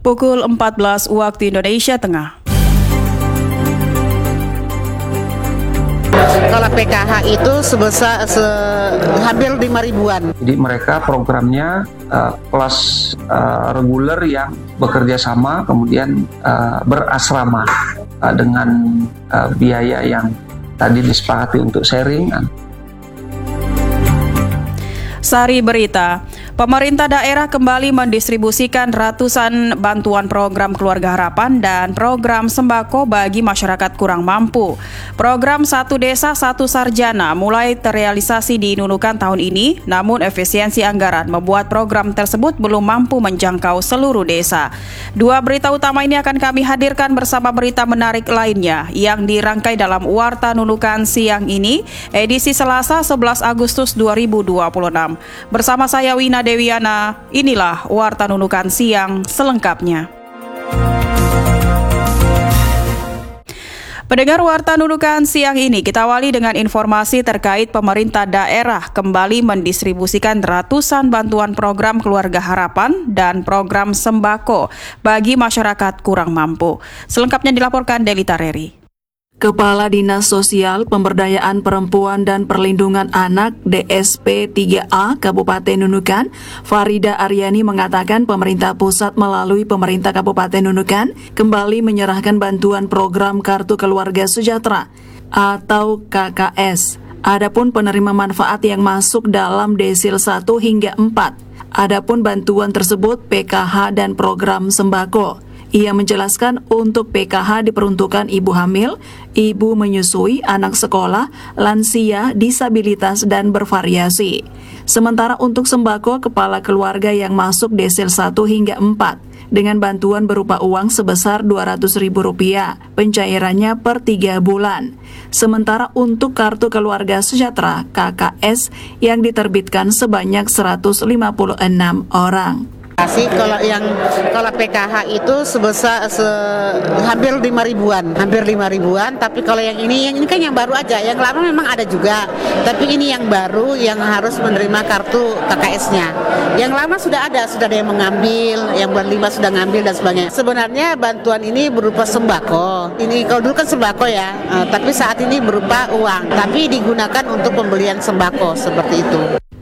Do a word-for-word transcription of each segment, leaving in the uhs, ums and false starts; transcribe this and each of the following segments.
Pukul empat belas waktu Indonesia Tengah. Kalau P K H itu sebesar se, hampir lima ribuan. Jadi mereka programnya uh, kelas uh, reguler yang bekerja sama, kemudian uh, berasrama uh, dengan uh, biaya yang tadi disepakati untuk sharing. Sari berita, pemerintah daerah kembali mendistribusikan ratusan bantuan program Keluarga Harapan dan program sembako bagi masyarakat kurang mampu. Program Satu Desa Satu Sarjana mulai terrealisasi di Nunukan tahun ini, namun efisiensi anggaran membuat program tersebut belum mampu menjangkau seluruh desa. Dua berita utama ini akan kami hadirkan bersama berita menarik lainnya yang dirangkai dalam Warta Nunukan siang ini, edisi Selasa sebelas Agustus dua ribu dua puluh enam. Bersama saya Wina Dewiana, inilah Warta Nunukan siang selengkapnya. Pendengar Warta Nunukan siang ini, kita awali dengan informasi terkait pemerintah daerah kembali mendistribusikan ratusan bantuan program Keluarga Harapan dan program sembako bagi masyarakat kurang mampu. Selengkapnya dilaporkan Delita Reri. Kepala Dinas Sosial Pemberdayaan Perempuan dan Perlindungan Anak D S P tiga A Kabupaten Nunukan, Farida Aryani mengatakan pemerintah pusat melalui pemerintah Kabupaten Nunukan kembali menyerahkan bantuan program Kartu Keluarga Sejahtera atau K K S. Adapun penerima manfaat yang masuk dalam desil satu hingga empat. Adapun bantuan tersebut P K H dan program sembako. Ia menjelaskan untuk P K H diperuntukkan ibu hamil, ibu menyusui, anak sekolah, lansia, disabilitas, dan bervariasi. Sementara untuk sembako kepala keluarga yang masuk desil satu hingga empat dengan bantuan berupa uang sebesar dua ratus ribu rupiah, pencairannya per tiga bulan. Sementara untuk Kartu Keluarga Sejahtera K K S yang diterbitkan sebanyak seratus lima puluh enam orang. Kalau yang kalau P K H itu sebesar se, hampir lima ribuan, hampir lima ribuan. Tapi kalau yang ini, yang ini kan yang baru aja. Yang lama memang ada juga, tapi ini yang baru yang harus menerima kartu K K S-nya. Yang lama sudah ada, sudah ada yang mengambil, yang bulan lima sudah ngambil dan sebagainya. Sebenarnya bantuan ini berupa sembako. Ini kalau dulu kan sembako ya, uh, tapi saat ini berupa uang. Tapi digunakan untuk pembelian sembako seperti itu.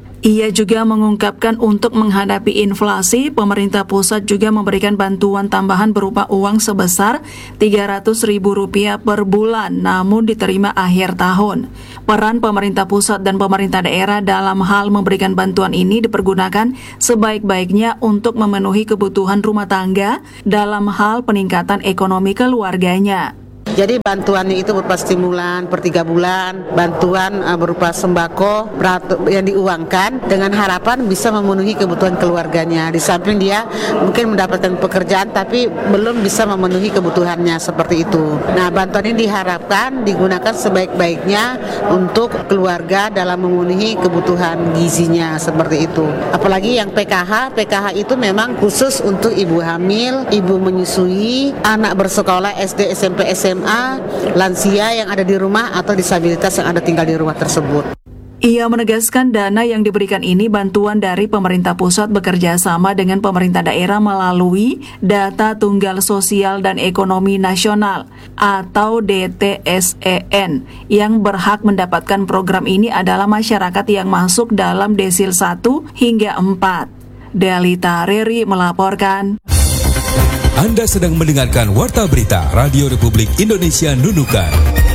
Ia juga mengungkapkan untuk menghadapi inflasi, pemerintah pusat juga memberikan bantuan tambahan berupa uang sebesar tiga ratus ribu rupiah per bulan, namun diterima akhir tahun. Peran pemerintah pusat dan pemerintah daerah dalam hal memberikan bantuan ini dipergunakan sebaik-baiknya untuk memenuhi kebutuhan rumah tangga dalam hal peningkatan ekonomi keluarganya. Jadi bantuannya itu berupa stimulan per tiga bulan, bantuan uh, berupa sembako yang diuangkan dengan harapan bisa memenuhi kebutuhan keluarganya. Di samping dia mungkin mendapatkan pekerjaan tapi belum bisa memenuhi kebutuhannya seperti itu. Nah, bantuan ini diharapkan digunakan sebaik-baiknya untuk keluarga dalam memenuhi kebutuhan gizinya seperti itu. Apalagi yang P K H, P K H itu memang khusus untuk ibu hamil, ibu menyusui, anak bersekolah S D, S M P, S M A, lansia yang ada di rumah atau disabilitas yang ada tinggal di rumah tersebut. Ia menegaskan dana yang diberikan ini bantuan dari pemerintah pusat bekerja sama dengan pemerintah daerah melalui Data Tunggal Sosial dan Ekonomi Nasional atau D T S E N. Yang berhak mendapatkan program ini adalah masyarakat yang masuk dalam desil satu hingga empat. Delita Reri melaporkan. Anda sedang mendengarkan Warta Berita Radio Republik Indonesia Nunukan.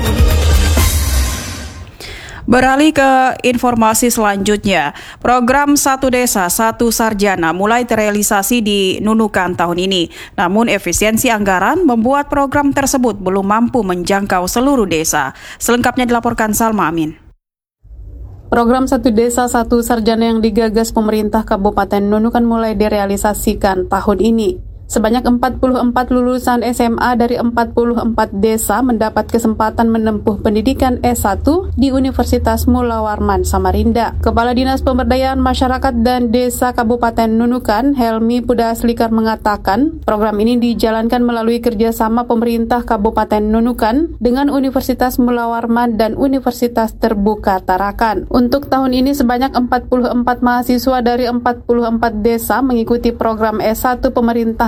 Beralih ke informasi selanjutnya, program Satu Desa Satu Sarjana mulai terrealisasi di Nunukan tahun ini. Namun efisiensi anggaran membuat program tersebut belum mampu menjangkau seluruh desa. Selengkapnya dilaporkan Salma Amin. Program Satu Desa Satu Sarjana yang digagas pemerintah Kabupaten Nunukan mulai direalisasikan tahun ini. Sebanyak empat puluh empat lulusan S M A dari empat puluh empat desa mendapat kesempatan menempuh pendidikan S satu di Universitas Mula Warman, Samarinda. Kepala Dinas Pemberdayaan Masyarakat dan Desa Kabupaten Nunukan, Helmi Pudaslikar mengatakan, program ini dijalankan melalui kerjasama pemerintah Kabupaten Nunukan dengan Universitas Mula Warman dan Universitas Terbuka Tarakan. Untuk tahun ini sebanyak empat puluh empat mahasiswa dari empat puluh empat desa mengikuti program S satu pemerintahan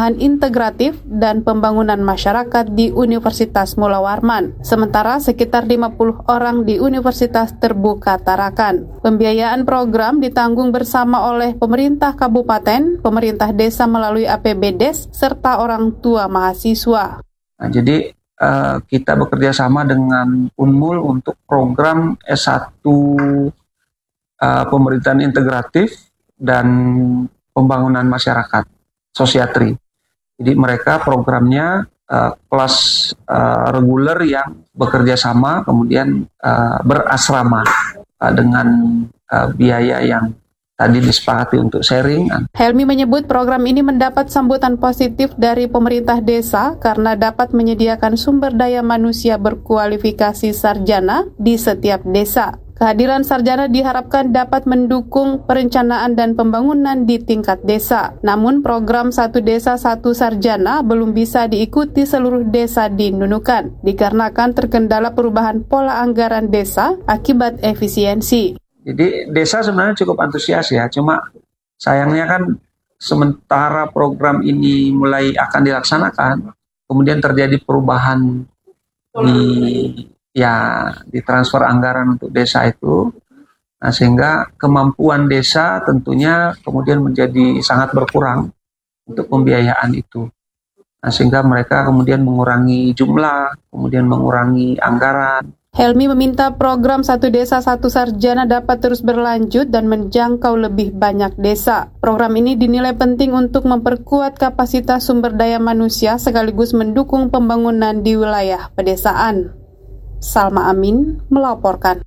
Perubahan Integratif dan Pembangunan Masyarakat di Universitas Mula Warman. Sementara sekitar lima puluh orang di Universitas Terbuka Tarakan. Pembiayaan program ditanggung bersama oleh pemerintah kabupaten, pemerintah desa melalui A P B D E S, serta orang tua mahasiswa. Nah, jadi uh, kita bekerja sama dengan Unmul untuk program S satu uh, Pemerintahan Integratif dan Pembangunan Masyarakat, Sosiatri. Jadi mereka programnya uh, kelas uh, reguler yang bekerja sama, kemudian uh, berasrama uh, dengan uh, biaya yang tadi disepakati untuk sharing. Helmi menyebut program ini mendapat sambutan positif dari pemerintah desa karena dapat menyediakan sumber daya manusia berkualifikasi sarjana di setiap desa. Kehadiran sarjana diharapkan dapat mendukung perencanaan dan pembangunan di tingkat desa. Namun program Satu Desa Satu Sarjana belum bisa diikuti seluruh desa di Nunukan, dikarenakan terkendala perubahan pola anggaran desa akibat efisiensi. Jadi desa sebenarnya cukup antusias ya, cuma sayangnya kan sementara program ini mulai akan dilaksanakan, kemudian terjadi perubahan di ya di transfer anggaran untuk desa itu, nah sehingga kemampuan desa tentunya kemudian menjadi sangat berkurang untuk pembiayaan itu. Nah sehingga mereka kemudian mengurangi jumlah, kemudian mengurangi anggaran. Helmi meminta program Satu Desa Satu Sarjana dapat terus berlanjut dan menjangkau lebih banyak desa. Program ini dinilai penting untuk memperkuat kapasitas sumber daya manusia sekaligus mendukung pembangunan di wilayah pedesaan. Salma Amin melaporkan.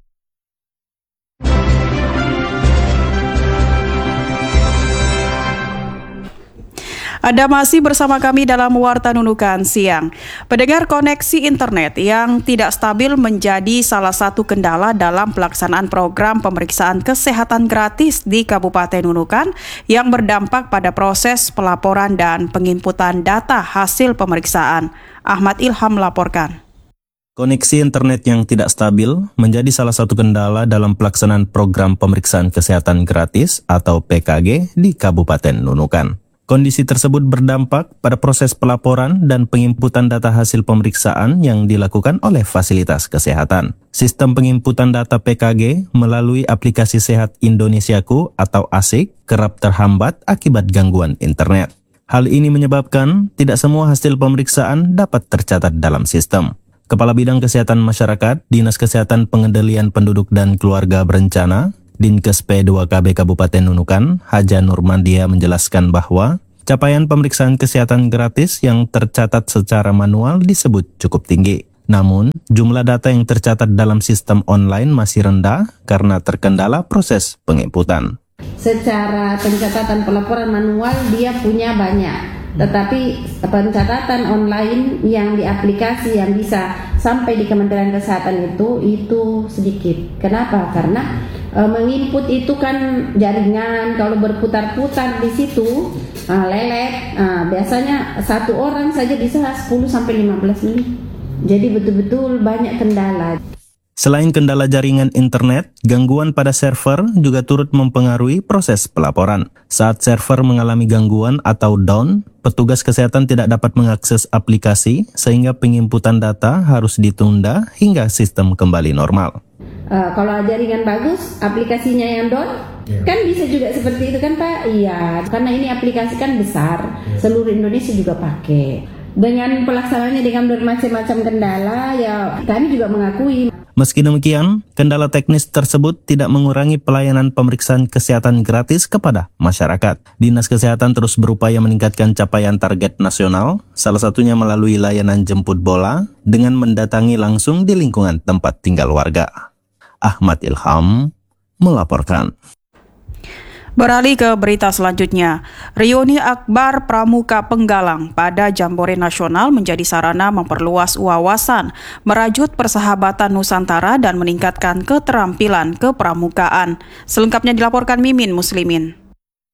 Anda masih bersama kami dalam Warta Nunukan Siang. Pendengar, koneksi internet yang tidak stabil menjadi salah satu kendala dalam pelaksanaan program pemeriksaan kesehatan gratis di Kabupaten Nunukan yang berdampak pada proses pelaporan dan penginputan data hasil pemeriksaan. Ahmad Ilham melaporkan. Koneksi internet yang tidak stabil menjadi salah satu kendala dalam pelaksanaan program pemeriksaan kesehatan gratis atau P K G di Kabupaten Nunukan. Kondisi tersebut berdampak pada proses pelaporan dan penginputan data hasil pemeriksaan yang dilakukan oleh fasilitas kesehatan. Sistem penginputan data P K G melalui aplikasi Sehat Indonesiaku atau A S I K kerap terhambat akibat gangguan internet. Hal ini menyebabkan tidak semua hasil pemeriksaan dapat tercatat dalam sistem. Kepala Bidang Kesehatan Masyarakat, Dinas Kesehatan Pengendalian Penduduk dan Keluarga Berencana, Dinkes P dua K B Kabupaten Nunukan, Haja Nurmandia menjelaskan bahwa capaian pemeriksaan kesehatan gratis yang tercatat secara manual disebut cukup tinggi. Namun, jumlah data yang tercatat dalam sistem online masih rendah karena terkendala proses penginputan. Secara pencatatan pelaporan manual dia punya banyak. Tetapi pencatatan online yang di aplikasi yang bisa sampai di Kementerian Kesehatan itu itu sedikit. Kenapa? Karena e, menginput itu kan jaringan, kalau berputar-putar di situ e, lelet. E, biasanya satu orang saja bisa sepuluh sampai lima belas menit. Jadi betul-betul banyak kendala. Selain kendala jaringan internet, gangguan pada server juga turut mempengaruhi proses pelaporan. Saat server mengalami gangguan atau down, petugas kesehatan tidak dapat mengakses aplikasi sehingga penginputan data harus ditunda hingga sistem kembali normal. Uh, kalau jaringan bagus, aplikasinya yang down, yeah. Kan bisa juga seperti itu kan Pak? Iya, karena ini aplikasi kan besar, yeah. Seluruh Indonesia juga pakai. Dengan pelaksanaannya dengan bermacam-macam kendala, ya kami juga mengakui. Meski demikian, kendala teknis tersebut tidak mengurangi pelayanan pemeriksaan kesehatan gratis kepada masyarakat. Dinas Kesehatan terus berupaya meningkatkan capaian target nasional, salah satunya melalui layanan jemput bola dengan mendatangi langsung di lingkungan tempat tinggal warga. Ahmad Ilham melaporkan. Beralih ke berita selanjutnya, reuni akbar pramuka penggalang pada Jambore Nasional menjadi sarana memperluas wawasan, merajut persahabatan Nusantara dan meningkatkan keterampilan kepramukaan. Selengkapnya dilaporkan Mimin Muslimin.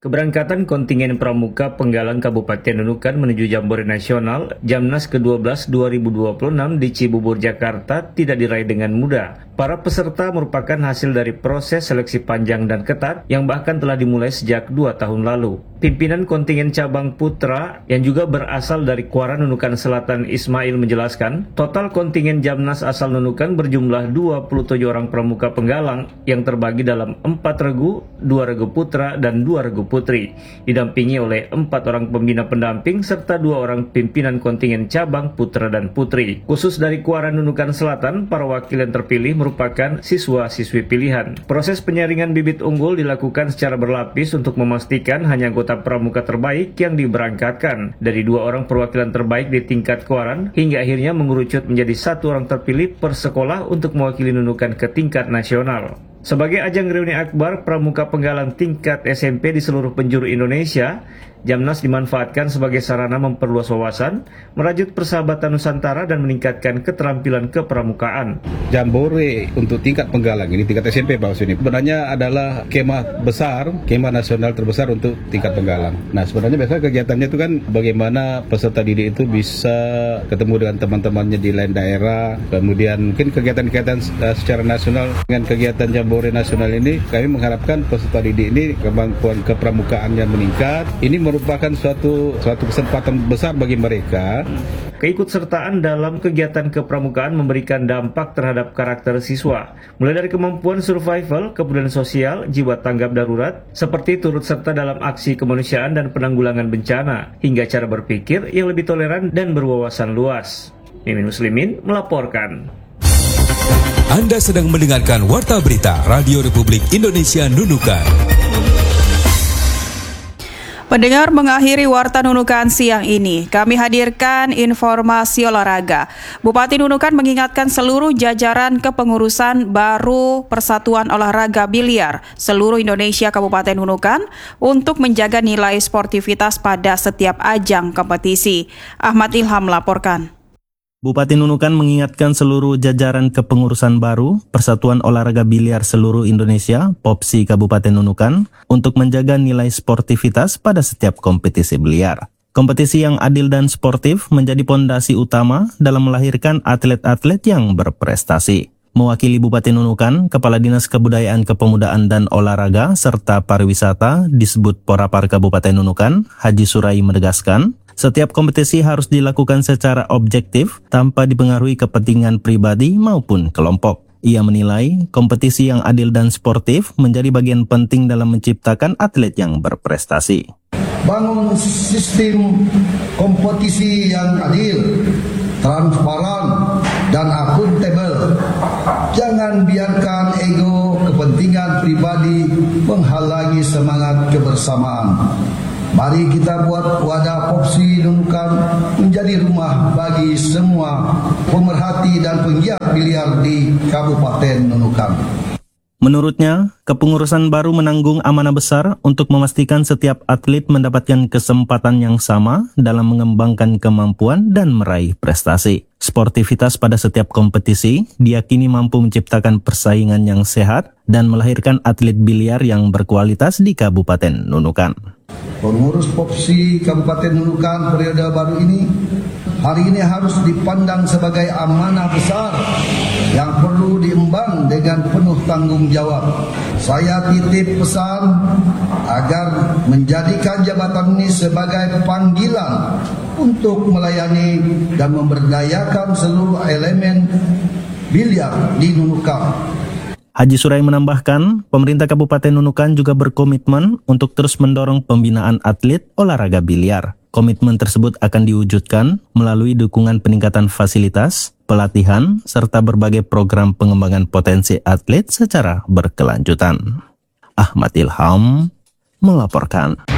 Keberangkatan kontingen pramuka Penggalang Kabupaten Nunukan menuju Jambore Nasional Jamnas ke dua belas dua ribu dua puluh enam di Cibubur, Jakarta tidak diraih dengan mudah. Para peserta merupakan hasil dari proses seleksi panjang dan ketat yang bahkan telah dimulai sejak dua tahun lalu. Pimpinan kontingen cabang putra yang juga berasal dari Kuara Nunukan Selatan Ismail menjelaskan, total kontingen Jamnas asal Nunukan berjumlah dua puluh tujuh orang pramuka Penggalang yang terbagi dalam empat regu, dua regu putra dan dua regu putri, didampingi oleh empat orang pembina pendamping serta dua orang pimpinan kontingen cabang putra dan putri. Khusus dari Kuara Nunukan Selatan, para wakil yang terpilih merupakan siswa-siswi pilihan. Proses penyaringan bibit unggul dilakukan secara berlapis untuk memastikan hanya anggota pramuka terbaik yang diberangkatkan. Dari dua orang perwakilan terbaik di tingkat Kuaran, hingga akhirnya mengerucut menjadi satu orang terpilih per sekolah untuk mewakili Nunukan ke tingkat nasional. Sebagai ajang reuni akbar pramuka Penggalang tingkat S M P di seluruh penjuru Indonesia, Jamnas dimanfaatkan sebagai sarana memperluas wawasan, merajut persahabatan Nusantara dan meningkatkan keterampilan kepramukaan. Jambore untuk tingkat Penggalang ini, tingkat S M P Pak Husni, sebenarnya adalah kemah besar, kemah nasional terbesar untuk tingkat Penggalang. Nah, sebenarnya biasanya kegiatannya itu kan bagaimana peserta didik itu bisa ketemu dengan teman-temannya di lain daerah, kemudian mungkin kegiatan-kegiatan uh, secara nasional. Dengan kegiatan Jambore nasional ini, kami mengharapkan peserta didik ini kemampuan kepramukaannya meningkat. Ini merupakan suatu suatu kesempatan besar bagi mereka. Keikutsertaan dalam kegiatan kepramukaan memberikan dampak terhadap karakter siswa, mulai dari kemampuan survival, kepedulian sosial, jiwa tanggap darurat, seperti turut serta dalam aksi kemanusiaan dan penanggulangan bencana, hingga cara berpikir yang lebih toleran dan berwawasan luas. Mimin Muslimin melaporkan. Anda sedang mendengarkan Warta Berita Radio Republik Indonesia Nunukan. Pendengar, mengakhiri Warta Nunukan siang ini, kami hadirkan informasi olahraga. Bupati Nunukan mengingatkan seluruh jajaran kepengurusan baru Persatuan Olahraga Biliar seluruh Indonesia Kabupaten Nunukan untuk menjaga nilai sportivitas pada setiap ajang kompetisi. Ahmad Ilham melaporkan. Bupati Nunukan mengingatkan seluruh jajaran kepengurusan baru Persatuan Olahraga Biliar seluruh Indonesia (Popsi) Kabupaten Nunukan untuk menjaga nilai sportivitas pada setiap kompetisi biliar. Kompetisi yang adil dan sportif menjadi pondasi utama dalam melahirkan atlet-atlet yang berprestasi. Mewakili Bupati Nunukan, Kepala Dinas Kebudayaan, Kepemudaan dan Olahraga serta Pariwisata Disbud Porapar Kabupaten Nunukan, Haji Surai menegaskan, setiap kompetisi harus dilakukan secara objektif tanpa dipengaruhi kepentingan pribadi maupun kelompok. Ia menilai kompetisi yang adil dan sportif menjadi bagian penting dalam menciptakan atlet yang berprestasi. Bangun sistem kompetisi yang adil, transparan, dan akuntabel. Jangan biarkan ego kepentingan pribadi menghalangi semangat kebersamaan. Mari kita buat wadah Popsi Nunukan menjadi rumah bagi semua pemerhati dan penggiat biliar di Kabupaten Nunukan. Menurutnya, kepengurusan baru menanggung amanah besar untuk memastikan setiap atlet mendapatkan kesempatan yang sama dalam mengembangkan kemampuan dan meraih prestasi. Sportivitas pada setiap kompetisi diyakini mampu menciptakan persaingan yang sehat dan melahirkan atlet biliar yang berkualitas di Kabupaten Nunukan. Pengurus Popsi Kabupaten Nunukan periode baru ini hari ini harus dipandang sebagai amanah besar yang perlu diemban dengan penuh tanggung jawab. Saya titip pesan agar menjadikan jabatan ini sebagai panggilan untuk melayani dan memberdayakan seluruh elemen biliar di Nunukan. Haji Surai menambahkan, pemerintah Kabupaten Nunukan juga berkomitmen untuk terus mendorong pembinaan atlet olahraga biliar. Komitmen tersebut akan diwujudkan melalui dukungan peningkatan fasilitas, pelatihan, serta berbagai program pengembangan potensi atlet secara berkelanjutan. Ahmad Ilham melaporkan.